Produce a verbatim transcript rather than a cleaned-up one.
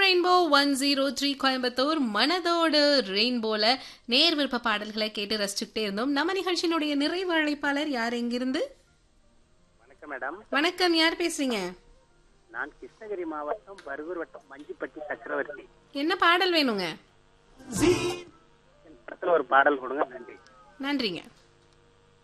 Rainbow one zero three Coimbatore மனதோடு ரெயின்போல நேர் விருப்ப பாடல்களை கேட்டு ரசிச்சுக்கிட்டே இருந்தோம். நம்ம நிகழ்ச்சியினுடைய நிறைவு அழைப்பாளர் யார், எங்கிருந்து? வணக்கம் மேடம். வணக்கம், யார் பேசுறீங்க? நான் கிருஷ்ணகிரி மாவட்டம் பர்கூர் வட்டம் மஞ்சிப்பட்டி சக்கரவர்த்தி. என்ன பாடல் வேணுங்க? படத்துல ஒரு பாடல் கொடுங்க. நன்றி. நன்றிங்க.